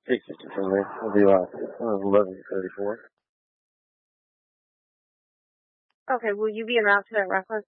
8:50 for me. It'll be 11:34. Okay, will you be around to that reference?